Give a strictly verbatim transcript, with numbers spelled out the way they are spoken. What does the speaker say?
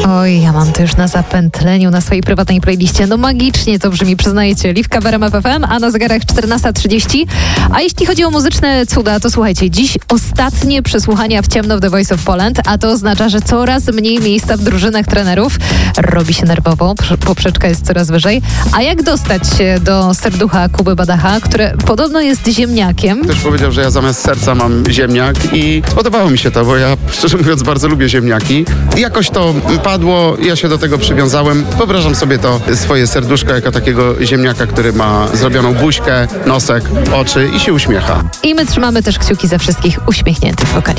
Oj, ja mam to już na zapętleniu, na swojej prywatnej playliście. No magicznie to brzmi, przyznajecie. Liwka w R M F F M, a na zegarach czternasta trzydzieści. A jeśli chodzi o muzyczne cuda, to słuchajcie, dziś ostatnie przesłuchania w ciemno w The Voice of Poland, a to oznacza, że coraz mniej miejsca w drużynach trenerów. Robi się nerwowo, poprzeczka jest coraz wyżej. A jak dostać się do serducha Kuby Badacha, które podobno jest ziemniakiem? Też powiedział, że ja zamiast serca mam ziemniak i spodobało mi się to, bo ja szczerze mówiąc bardzo lubię ziemniaki. I jakoś to padło, ja się do tego przywiązałem. Wyobrażam sobie to swoje serduszko jako takiego ziemniaka, który ma zrobioną buźkę, nosek, oczy i się uśmiecha. I my trzymamy też kciuki za wszystkich uśmiechniętych wokali.